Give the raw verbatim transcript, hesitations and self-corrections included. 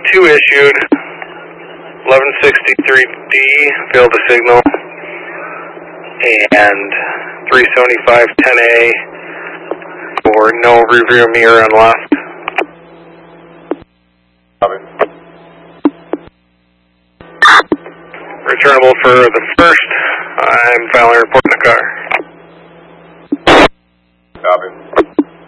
two issued, eleven sixty-three D, failed the signal, and three seventy-five ten A for no rear mirror on left. Copy. Returnable for the first, I'm filing a report in the car. Copy.